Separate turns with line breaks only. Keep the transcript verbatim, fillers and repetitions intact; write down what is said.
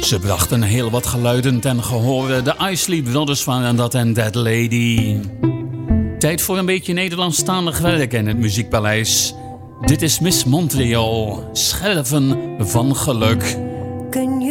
Ze brachten heel wat geluiden ten gehore. De I Sleep Brothers waren dat en Dead Lady. Tijd voor een beetje Nederlandstalig werk in het Muziekpaleis. Dit is Miss Montreal, Scherven van Geluk.
Kun je